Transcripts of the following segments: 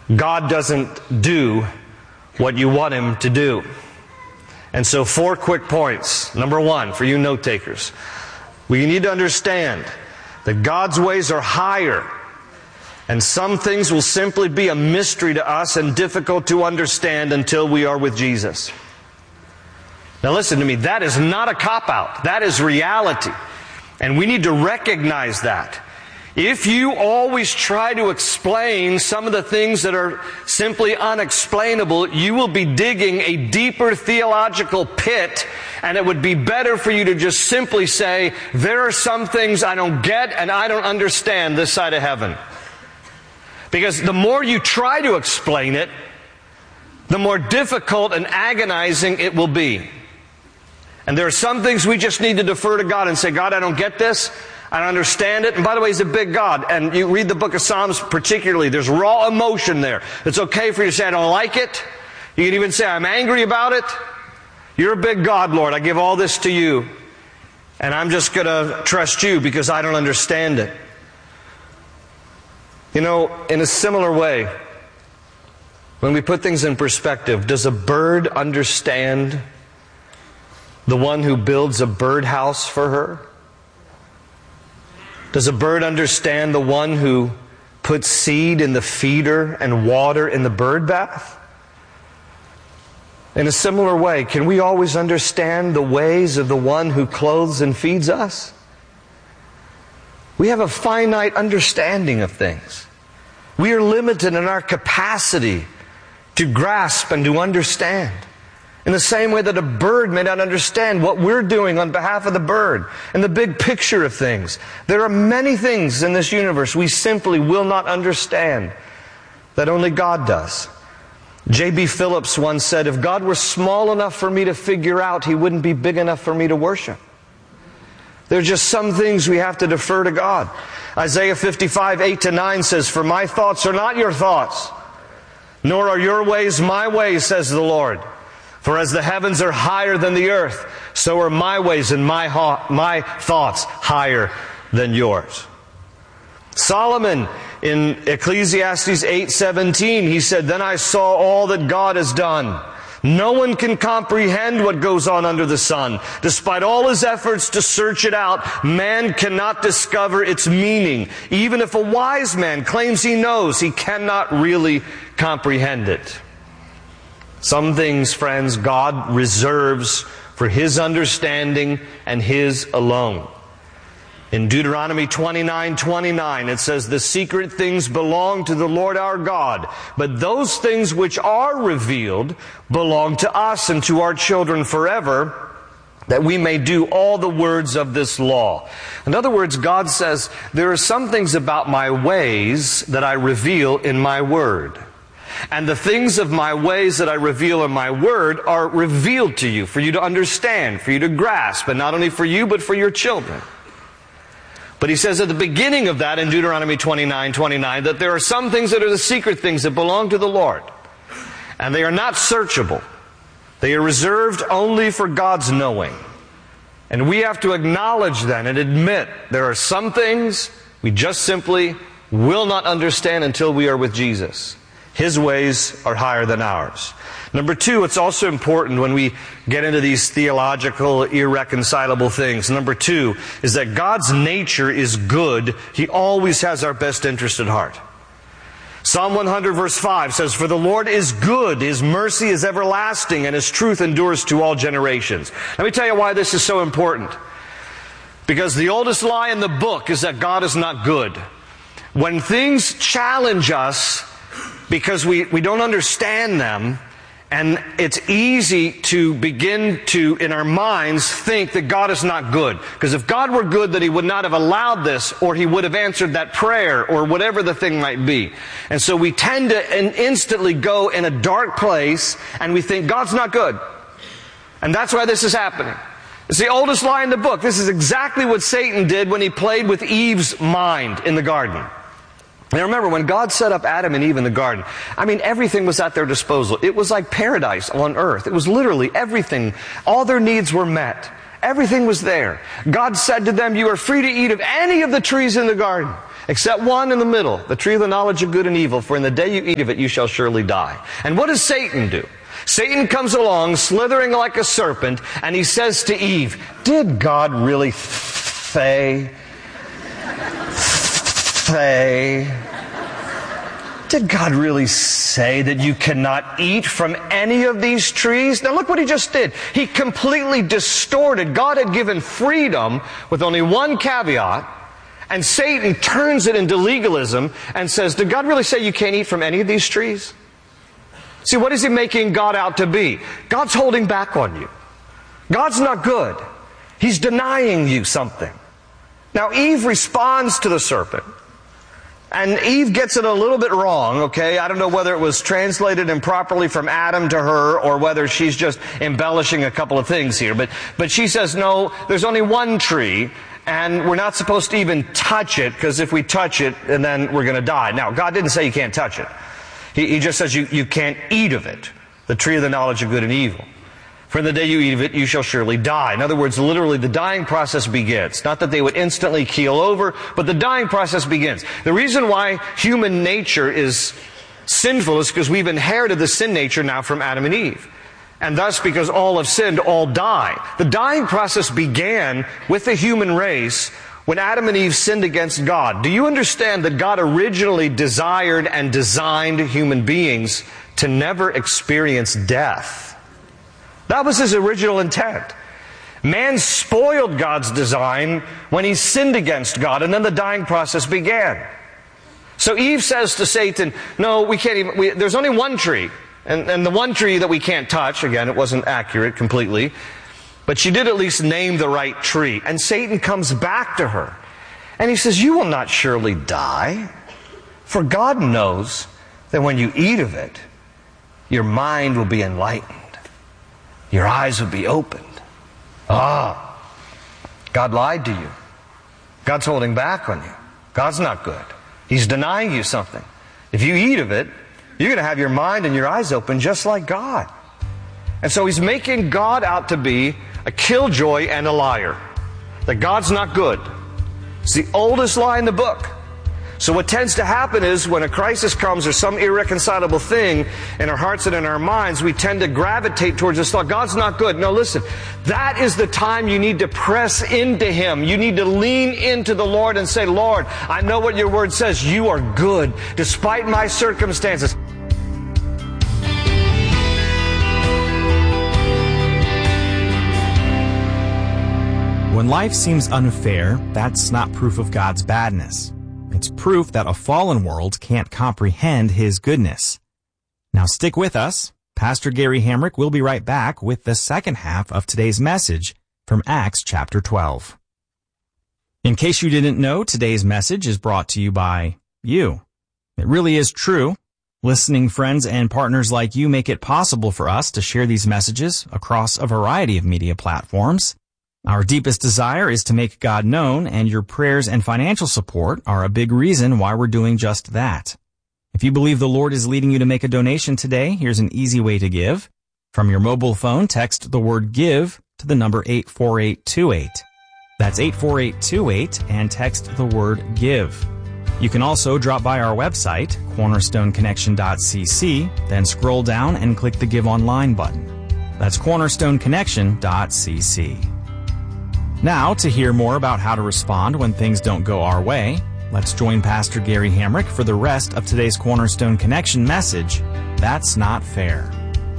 God doesn't do what you want Him to do. And so 4 quick points. Number 1, for you note takers. We need to understand that God's ways are higher. And some things will simply be a mystery to us and difficult to understand until we are with Jesus. Now listen to me, that is not a cop-out. That is reality. And we need to recognize that. If you always try to explain some of the things that are simply unexplainable, you will be digging a deeper theological pit, and it would be better for you to just simply say, there are some things I don't get and I don't understand this side of heaven. Because the more you try to explain it, the more difficult and agonizing it will be. And there are some things we just need to defer to God and say, God, I don't get this. I don't understand it. And by the way, He's a big God. And you read the book of Psalms particularly, there's raw emotion there. It's okay for you to say, I don't like it. You can even say, I'm angry about it. You're a big God, Lord. I give all this to you. And I'm just going to trust you because I don't understand it. You know, in a similar way, when we put things in perspective, does a bird understand the one who builds a birdhouse for her? Does a bird understand the one who puts seed in the feeder and water in the bird bath? In a similar way, can we always understand the ways of the one who clothes and feeds us? We have a finite understanding of things. We are limited in our capacity to grasp and to understand. In the same way that a bird may not understand what we're doing on behalf of the bird and the big picture of things. There are many things in this universe we simply will not understand that only God does. J.B. Phillips once said, if God were small enough for me to figure out, He wouldn't be big enough for me to worship. There are just some things we have to defer to God. Isaiah 55, 8-9 says, for my thoughts are not your thoughts, nor are your ways my ways, says the Lord. For as the heavens are higher than the earth, so are my ways and my thoughts higher than yours. Solomon, in Ecclesiastes 8:17, he said, then I saw all that God has done. No one can comprehend what goes on under the sun. Despite all his efforts to search it out, man cannot discover its meaning. Even if a wise man claims he knows, he cannot really comprehend it. Some things, friends, God reserves for His understanding and His alone. In Deuteronomy 29:29, it says, the secret things belong to the Lord our God, but those things which are revealed belong to us and to our children forever, that we may do all the words of this law. In other words, God says, there are some things about my ways that I reveal in my word. And the things of my ways that I reveal in my word are revealed to you, for you to understand, for you to grasp, and not only for you, but for your children. But He says at the beginning of that in Deuteronomy 29:29 that there are some things that are the secret things that belong to the Lord. And they are not searchable. They are reserved only for God's knowing. And we have to acknowledge that and admit there are some things we just simply will not understand until we are with Jesus. His ways are higher than ours. Number 2, it's also important when we get into these theological, irreconcilable things. Number 2 is that God's nature is good. He always has our best interest at heart. Psalm 100 verse 5 says, for the Lord is good, His mercy is everlasting, and His truth endures to all generations. Let me tell you why this is so important. Because the oldest lie in the book is that God is not good. When things challenge us, because we don't understand them, and it's easy to begin to, in our minds, think that God is not good. Because if God were good, that He would not have allowed this, or He would have answered that prayer, or whatever the thing might be. And so we tend to instantly go in a dark place, and we think God's not good. And that's why this is happening. It's the oldest lie in the book. This is exactly what Satan did when he played with Eve's mind in the garden. Now remember, when God set up Adam and Eve in the garden, everything was at their disposal. It was like paradise on earth. It was literally everything. All their needs were met. Everything was there. God said to them, you are free to eat of any of the trees in the garden. except one in the middle, the tree of the knowledge of good and evil, for in the day you eat of it, you shall surely die. And what does Satan do? Satan comes along, slithering like a serpent, and he says to Eve, did God really say? Did God really say that you cannot eat from any of these trees? Now look what he just did. He completely distorted. God had given freedom with only one caveat, and Satan turns it into legalism and says, did God really say you can't eat from any of these trees? See, what is he making God out to be? God's holding back on you. God's not good. He's denying you something. Now Eve responds to the serpent. And Eve gets it a little bit wrong, okay? I don't know whether it was translated improperly from Adam to her or whether she's just embellishing a couple of things here. But she says, no, there's only one tree, and we're not supposed to even touch it, because if we touch it, and then we're going to die. Now, God didn't say you can't touch it. He just says you can't eat of it, the tree of the knowledge of good and evil. For in the day you eat of it, you shall surely die. In other words, literally the dying process begins. Not that they would instantly keel over, but the dying process begins. The reason why human nature is sinful is because we've inherited the sin nature now from Adam and Eve. And thus, because all have sinned, all die. The dying process began with the human race when Adam and Eve sinned against God. Do you understand that God originally desired and designed human beings to never experience death? That was his original intent. Man spoiled God's design when he sinned against God, and then the dying process began. So Eve says to Satan, no, we can't even, there's only one tree, and the one tree that we can't touch. Again, it wasn't accurate completely, but she did at least name the right tree. And Satan comes back to her, and he says, you will not surely die, for God knows that when you eat of it, your mind will be enlightened. Your eyes will be opened. God lied to you. God's holding back on you. God's not good. He's denying you something. If you eat of it, you're going to have your mind and your eyes open just like God. And so he's making God out to be a killjoy and a liar. That God's not good. It's the oldest lie in the book. So what tends to happen is when a crisis comes or some irreconcilable thing in our hearts and in our minds, we tend to gravitate towards this thought, God's not good. No, listen, that is the time you need to press into Him. You need to lean into the Lord and say, Lord, I know what your word says. You are good despite my circumstances. When life seems unfair, that's not proof of God's badness. It's proof that a fallen world can't comprehend His goodness. Now stick with us. Pastor Gary Hamrick will be right back with the second half of today's message from Acts chapter 12. In case you didn't know, today's message is brought to you by you. It really is true. Listening friends and partners like you make it possible for us to share these messages across a variety of media platforms. Our deepest desire is to make God known, and your prayers and financial support are a big reason why we're doing just that. If you believe the Lord is leading you to make a donation today, here's an easy way to give. From your mobile phone, text the word GIVE to the number 84828. That's 84828, and text the word GIVE. You can also drop by our website, cornerstoneconnection.cc, then scroll down and click the Give Online button. That's cornerstoneconnection.cc. Now, to hear more about how to respond when things don't go our way, let's join Pastor Gary Hamrick for the rest of today's Cornerstone Connection message, That's Not Fair.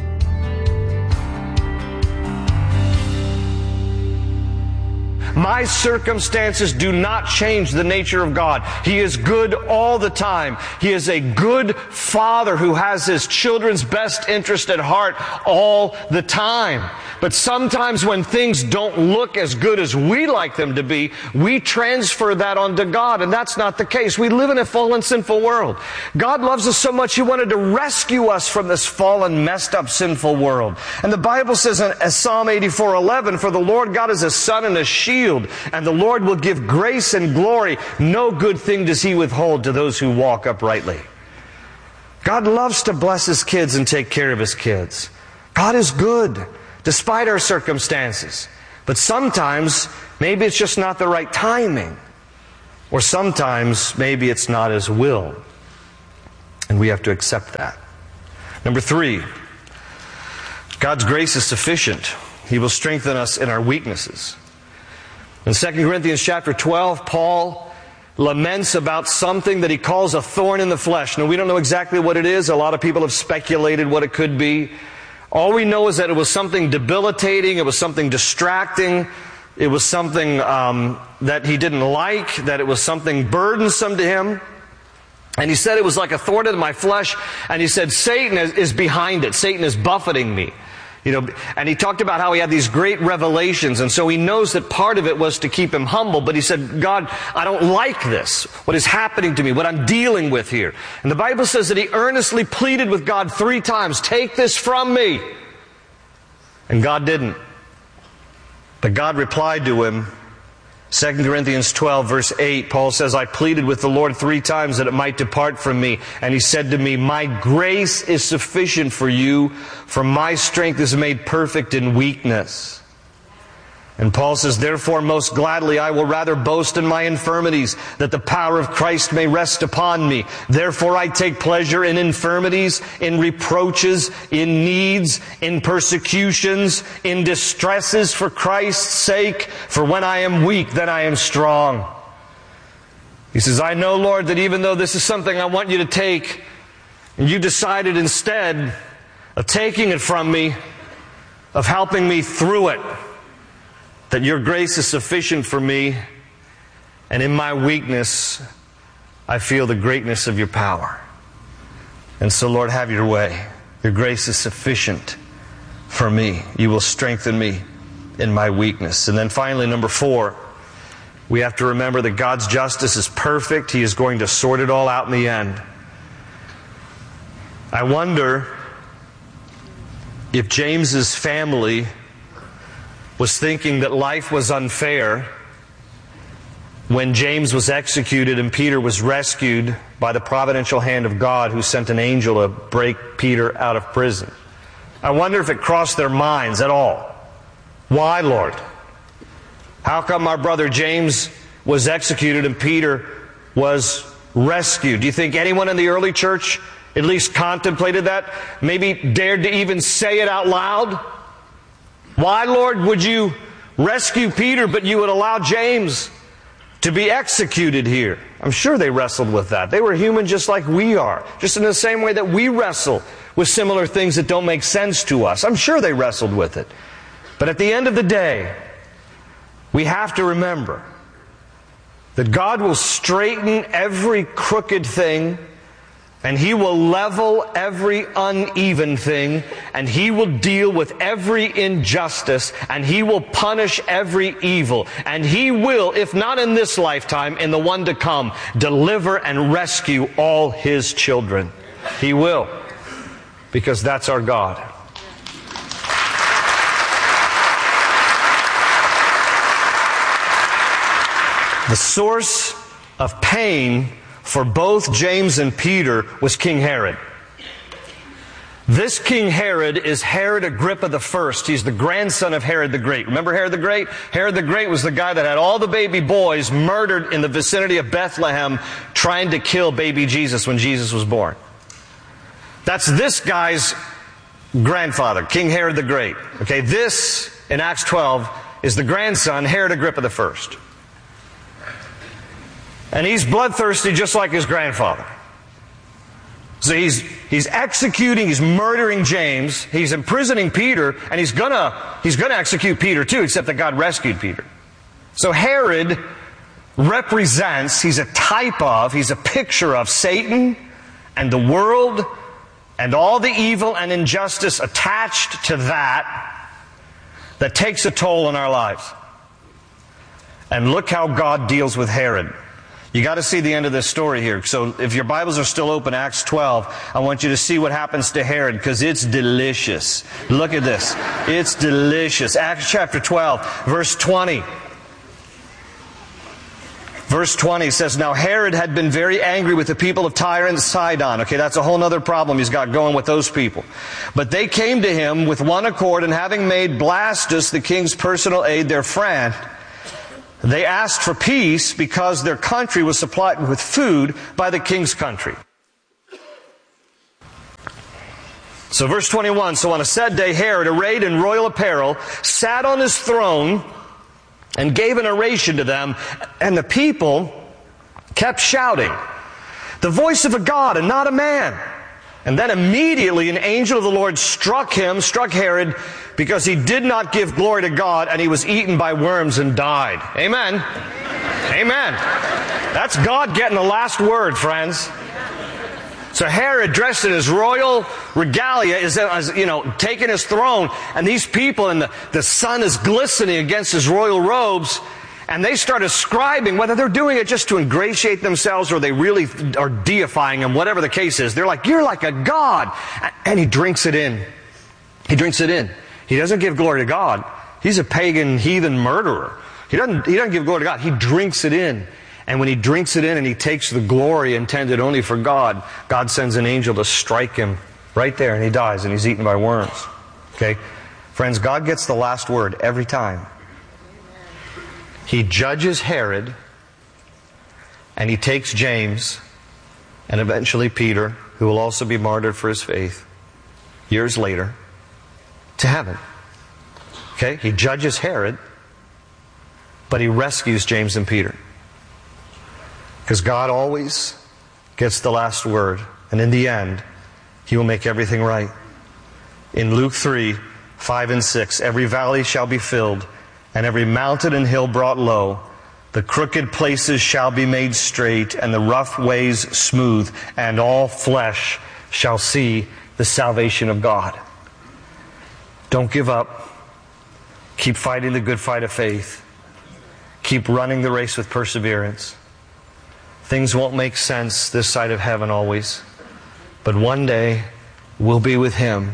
My circumstances do not change the nature of God. He is good all the time. He is a good Father who has His children's best interest at heart all the time. But sometimes when things don't look as good as we like them to be, we transfer that onto God, and that's not the case. We live in a fallen, sinful world. God loves us so much He wanted to rescue us from this fallen, messed up, sinful world. And the Bible says in Psalm 84:11, "For the Lord God is a sun and a shield, and the Lord will give grace and glory. No good thing does He withhold to those who walk uprightly." God loves to bless His kids and take care of His kids. God is good, despite our circumstances. But sometimes, maybe it's just not the right timing. Or sometimes maybe it's not His will. And we have to accept that. Number 3, God's grace is sufficient. He will strengthen us in our weaknesses. In 2 Corinthians chapter 12, Paul laments about something that he calls a thorn in the flesh. Now, we don't know exactly what it is. A lot of people have speculated what it could be. All we know is that it was something debilitating. It was something distracting. It was something that he didn't like, that it was something burdensome to him. And he said it was like a thorn in my flesh. And he said, Satan is behind it. Satan is buffeting me. And he talked about how he had these great revelations. And so he knows that part of it was to keep him humble. But he said, God, I don't like this. What is happening to me? What I'm dealing with here. And the Bible says that he earnestly pleaded with God 3 times, take this from me. And God didn't. But God replied to him. 2 Corinthians 12, verse 8, Paul says, I pleaded with the Lord 3 times that it might depart from me. And He said to me, my grace is sufficient for you, for my strength is made perfect in weakness. And Paul says, therefore, most gladly I will rather boast in my infirmities, that the power of Christ may rest upon me. Therefore I take pleasure in infirmities, in reproaches, in needs, in persecutions, in distresses for Christ's sake. For when I am weak, then I am strong. He says, I know, Lord, that even though this is something I want you to take, and you decided instead of taking it from me, of helping me through it, that your grace is sufficient for me, and in my weakness, I feel the greatness of your power. And so, Lord, have your way. Your grace is sufficient for me. You will strengthen me in my weakness. And then finally, number 4, we have to remember that God's justice is perfect. He is going to sort it all out in the end. I wonder if James's family was thinking that life was unfair when James was executed and Peter was rescued by the providential hand of God, who sent an angel to break Peter out of prison. I wonder if it crossed their minds at all. Why, Lord? How come our brother James was executed and Peter was rescued? Do you think anyone in the early church at least contemplated that? Maybe dared to even say it out loud? Why, Lord, would you rescue Peter, but you would allow James to be executed here? I'm sure they wrestled with that. They were human just like we are. Just in the same way that we wrestle with similar things that don't make sense to us. I'm sure they wrestled with it. But at the end of the day, we have to remember that God will straighten every crooked thing, and He will level every uneven thing, and He will deal with every injustice, and He will punish every evil. And He will, if not in this lifetime, in the one to come, deliver and rescue all His children. He will, because that's our God. The source of pain for both James and Peter was King Herod. This King Herod is Herod Agrippa I. He's the grandson of Herod the Great. Remember Herod the Great? Herod the Great was the guy that had all the baby boys murdered in the vicinity of Bethlehem, trying to kill baby Jesus when Jesus was born. That's this guy's grandfather, King Herod the Great. Okay, this, in Acts 12, is the grandson, Herod Agrippa I. And he's bloodthirsty just like his grandfather. So he's executing, he's murdering James, he's imprisoning Peter, and he's gonna execute Peter too, except that God rescued Peter. So Herod represents, he's a type of, he's a picture of Satan and the world and all the evil and injustice attached to that takes a toll on our lives. And look how God deals with Herod. You got to see the end of this story here. So if your Bibles are still open, Acts 12, I want you to see what happens to Herod, because it's delicious. Look at this. It's delicious. Acts chapter 12, verse 20. Verse 20 says, now Herod had been very angry with the people of Tyre and Sidon. Okay, that's a whole other problem he's got going with those people. But they came to him with one accord, and having made Blastus, the king's personal aide, their friend, They asked for peace because their country was supplied with food by the king's country. So verse 21, so on a said day, Herod, arrayed in royal apparel, sat on his throne and gave an oration to them, and the people kept shouting, the voice of a God and not a man. And then immediately an angel of the Lord struck Herod, because he did not give glory to God, and he was eaten by worms and died. Amen. Amen. That's God getting the last word, friends. So Herod, dressed in his royal regalia, is taking his throne, and these people, and the sun is glistening against his royal robes, and they start ascribing, whether they're doing it just to ingratiate themselves or they really are deifying him, whatever the case is. They're like, you're like a god. And he drinks it in. He drinks it in. He doesn't give glory to God. He's a pagan, heathen murderer. He doesn't give glory to God. He drinks it in. And when he drinks it in and he takes the glory intended only for God, God sends an angel to strike him right there, and he dies, and he's eaten by worms. Okay? Friends, God gets the last word every time. He judges Herod, and he takes James, and eventually Peter, who will also be martyred for his faith, years later, to heaven. Okay? He judges Herod, but he rescues James and Peter. Because God always gets the last word, and in the end, He will make everything right. In Luke 3, 5 and 6, every valley shall be filled, and every mountain and hill brought low. The crooked places shall be made straight, and the rough ways smooth, and all flesh shall see the salvation of God. Don't give up. Keep fighting the good fight of faith. Keep running the race with perseverance. Things won't make sense this side of heaven always, but one day we'll be with Him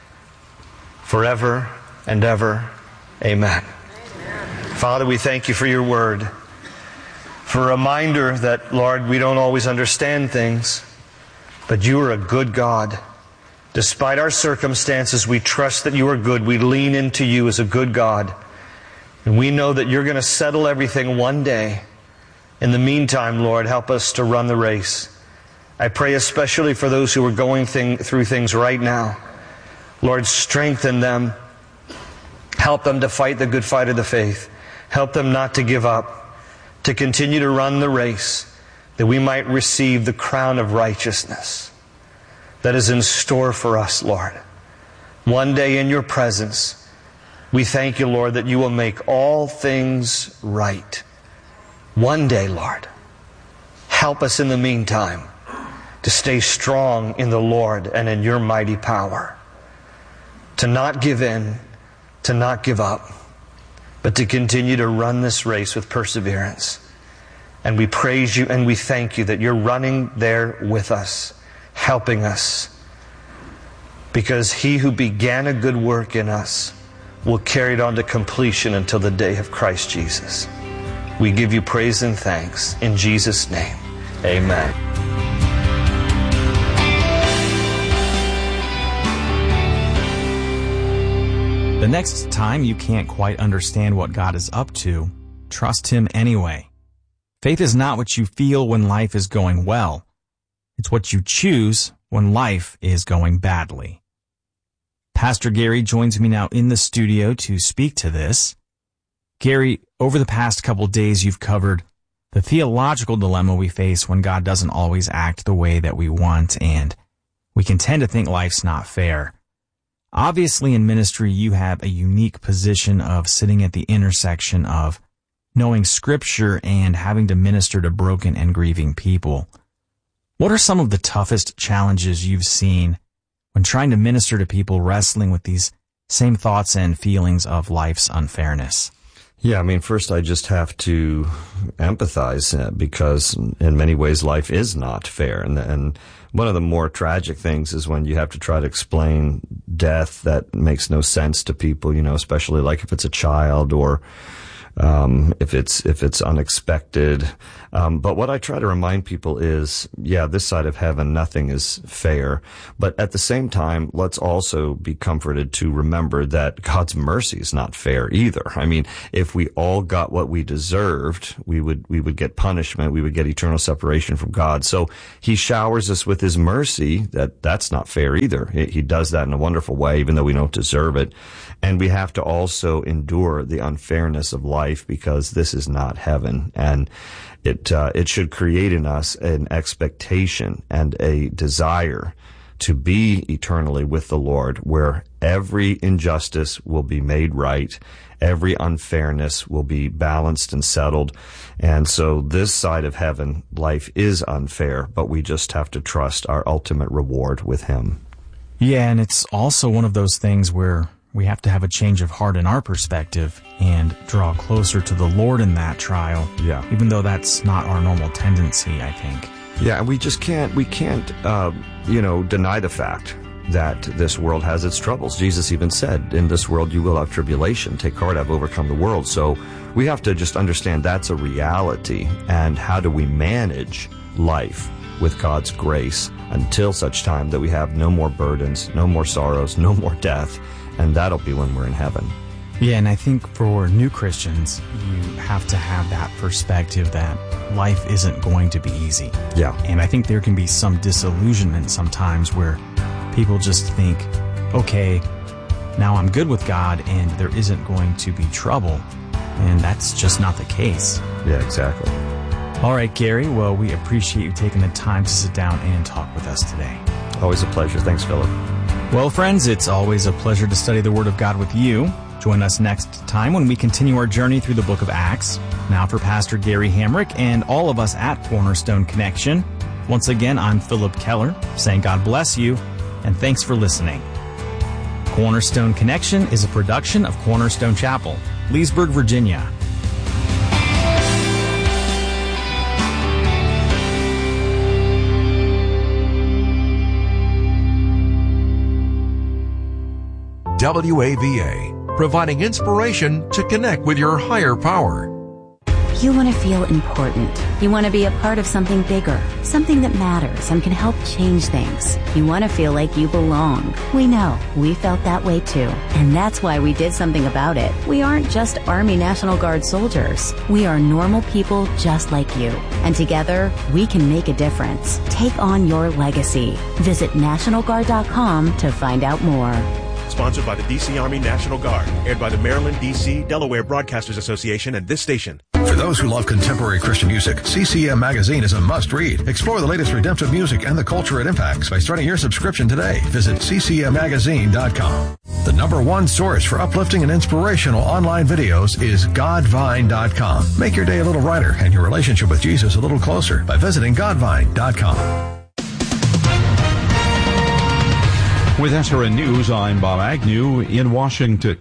forever and ever. Amen. Father, we thank You for Your Word, for a reminder that, Lord, we don't always understand things, but You are a good God. Despite our circumstances, we trust that You are good. We lean into You as a good God. And we know that You're going to settle everything one day. In the meantime, Lord, help us to run the race. I pray especially for those who are going through things right now. Lord, strengthen them. Help them to fight the good fight of the faith. Help them not to give up, to continue to run the race, that we might receive the crown of righteousness that is in store for us, Lord. One day in Your presence, we thank You, Lord, that You will make all things right. One day, Lord, help us in the meantime to stay strong in the Lord and in Your mighty power, to not give in, to not give up, but to continue to run this race with perseverance. And we praise You and we thank You that You're running there with us, helping us, because He who began a good work in us will carry it on to completion until the day of Christ Jesus. We give You praise and thanks in Jesus' name. Amen. The next time you can't quite understand what God is up to, trust Him anyway. Faith is not what you feel when life is going well. It's what you choose when life is going badly. Pastor Gary joins me now in the studio to speak to this. Gary, over the past couple days, you've covered the theological dilemma we face when God doesn't always act the way that we want, and we can tend to think life's not fair. Obviously, in ministry, you have a unique position of sitting at the intersection of knowing Scripture and having to minister to broken and grieving people. What are some of the toughest challenges you've seen when trying to minister to people wrestling with these same thoughts and feelings of life's unfairness? Yeah, I mean, first I just have to empathize because in many ways life is not fair. And one of the more tragic things is when you have to try to explain death that makes no sense to people, especially like if it's a child or if it's unexpected. But what I try to remind people is, this side of heaven, nothing is fair. But at the same time, let's also be comforted to remember that God's mercy is not fair either. I mean, if we all got what we deserved, we would get punishment. We would get eternal separation from God. So he showers us with his mercy. That's not fair either. He does that in a wonderful way, even though we don't deserve it. And we have to also endure the unfairness of life, because this is not heaven. And it should create in us an expectation and a desire to be eternally with the Lord, where every injustice will be made right, every unfairness will be balanced and settled. And so this side of heaven, life is unfair, but we just have to trust our ultimate reward with him. Yeah, and it's also one of those things where we have to have a change of heart in our perspective and draw closer to the Lord in that trial. Yeah. Even though that's not our normal tendency, I think. Yeah, and we can't deny the fact that this world has its troubles. Jesus even said, in this world you will have tribulation. Take heart, I've overcome the world. So we have to just understand that's a reality. And how do we manage life with God's grace until such time that we have no more burdens, no more sorrows, no more death, and that'll be when we're in heaven. Yeah, and I think for new Christians, you have to have that perspective that life isn't going to be easy. Yeah. And I think there can be some disillusionment sometimes where people just think, okay, now I'm good with God and there isn't going to be trouble. And that's just not the case. Yeah, exactly. All right, Gary, well, we appreciate you taking the time to sit down and talk with us today. Always a pleasure. Thanks, Philip. Well, friends, it's always a pleasure to study the Word of God with you. Join us next time when we continue our journey through the book of Acts. Now for Pastor Gary Hamrick and all of us at Cornerstone Connection, once again, I'm Philip Keller, saying God bless you, and thanks for listening. Cornerstone Connection is a production of Cornerstone Chapel, Leesburg, Virginia. WAVA, providing inspiration to connect with your higher power. You want to feel important. You want to be a part of something bigger, something that matters and can help change things. You want to feel like you belong. We know. We felt that way too. And that's why we did something about it. We aren't just Army National Guard soldiers. We are normal people just like you. And together, we can make a difference. Take on your legacy. Visit NationalGuard.com to find out more. Sponsored by the D.C. Army National Guard. Aired by the Maryland, D.C., Delaware Broadcasters Association and this station. For those who love contemporary Christian music, CCM Magazine is a must-read. Explore the latest redemptive music and the culture it impacts by starting your subscription today. Visit ccmmagazine.com. The #1 source for uplifting and inspirational online videos is godvine.com. Make your day a little brighter and your relationship with Jesus a little closer by visiting godvine.com. With SRN News, I'm Bob Agnew in Washington.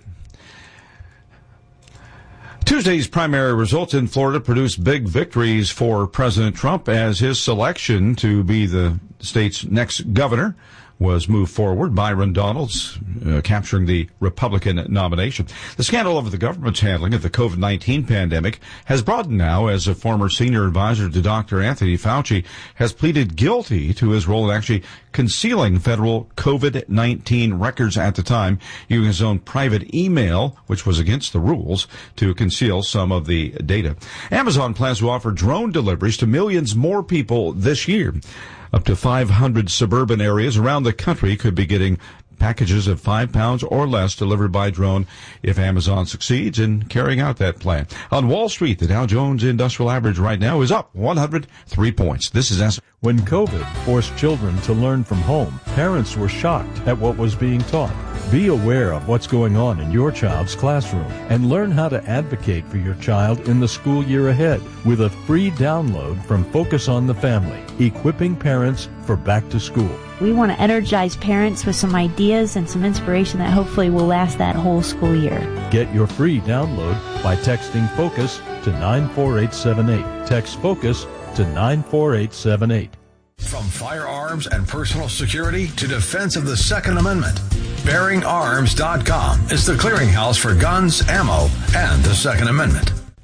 Tuesday's primary results in Florida produced big victories for President Trump as his selection to be the state's next governor was moved forward. Byron Donalds capturing the Republican nomination. The scandal over the government's handling of the COVID-19 pandemic has broadened now as a former senior advisor to Dr. Anthony Fauci has pleaded guilty to his role in actually concealing federal COVID-19 records at the time, using his own private email, which was against the rules, to conceal some of the data. Amazon plans to offer drone deliveries to millions more people this year. Up to 500 suburban areas around the country could be getting packages of 5 pounds or less delivered by drone if Amazon succeeds in carrying out that plan. On Wall Street, the Dow Jones Industrial Average right now is up 103 points. This is When COVID forced children to learn from home, parents were shocked at what was being taught. Be aware of what's going on in your child's classroom and learn how to advocate for your child in the school year ahead with a free download from Focus on the Family, equipping parents for back to school. We want to energize parents with some ideas and some inspiration that hopefully will last that whole school year. Get your free download by texting FOCUS to 94878. Text FOCUS to 94878. From firearms and personal security to defense of the Second Amendment, BearingArms.com is the clearinghouse for guns, ammo, and the Second Amendment.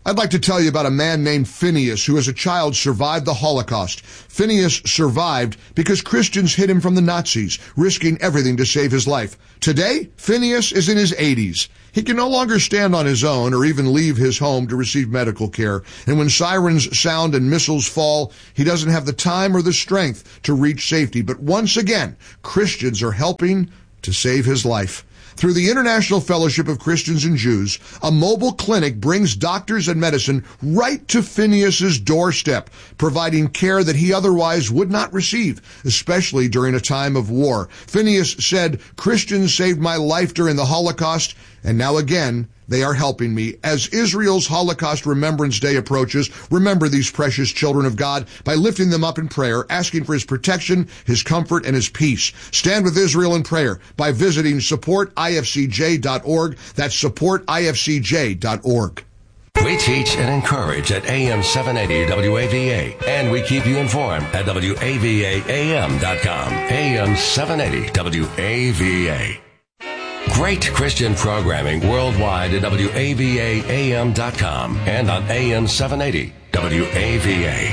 I'd like to tell you about a man named Phineas who as a child survived the Holocaust. Phineas survived because Christians hid him from the Nazis, risking everything to save his life. Today, Phineas is in his 80s. He can no longer stand on his own or even leave his home to receive medical care. And when sirens sound and missiles fall, he doesn't have the time or the strength to reach safety. But once again, Christians are helping to save his life. Through the International Fellowship of Christians and Jews, a mobile clinic brings doctors and medicine right to Phineas's doorstep, providing care that he otherwise would not receive, especially during a time of war. Phineas said, "Christians saved my life during the Holocaust, and now again, they are helping me." As Israel's Holocaust Remembrance Day approaches, remember these precious children of God by lifting them up in prayer, asking for his protection, his comfort, and his peace. Stand with Israel in prayer by visiting supportifcj.org. That's supportifcj.org. We teach and encourage at AM 780 WAVA, and we keep you informed at WAVAAM.com. AM 780 WAVA. Great Christian programming worldwide at WAVAAM.com and on AM 780 WAVA.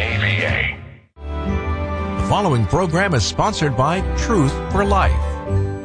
The following program is sponsored by Truth for Life.